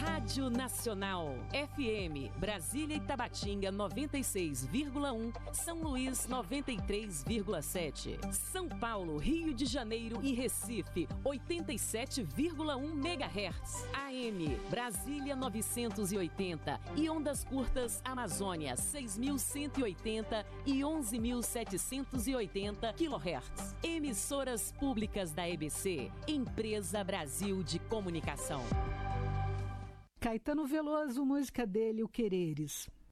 Rádio Nacional, FM, Brasília e Tabatinga 96,1, São Luís 93,7, São Paulo, Rio de Janeiro e Recife 87,1 MHz, AM, Brasília 980 e ondas curtas Amazônia 6.180 e 11.780 kHz. Emissoras públicas da EBC, Empresa Brasil de Comunicação. Caetano Veloso, música dele, O Quereres.